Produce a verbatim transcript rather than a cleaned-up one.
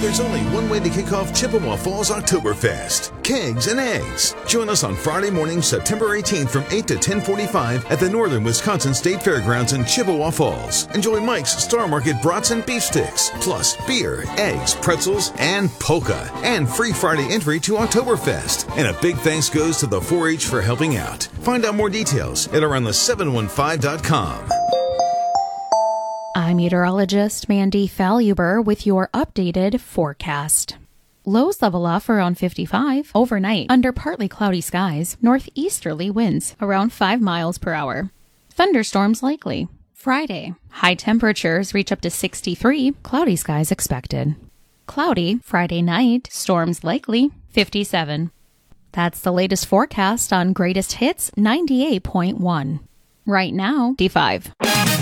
There's only one way to kick off Chippewa Falls Oktoberfest. Kegs and eggs. Join us on Friday morning, September eighteenth from eight to ten forty-five at the Northern Wisconsin State Fairgrounds in Chippewa Falls. Enjoy Mike's Star Market brats and beef sticks, plus beer, eggs, pretzels, and polka. And free Friday entry to Oktoberfest. And a big thanks goes to the four H for helping out. Find out more details at around the seven one five dot com. I'm meteorologist Mandy Faluber with your updated forecast. Lows level off around fifty-five. Overnight, under partly cloudy skies, northeasterly winds around five miles per hour. Thunderstorms likely. Friday, high temperatures reach up to sixty-three. Cloudy skies expected. Cloudy Friday night, storms likely, fifty-seven. That's the latest forecast on Greatest Hits ninety-eight point one. Right now, D five.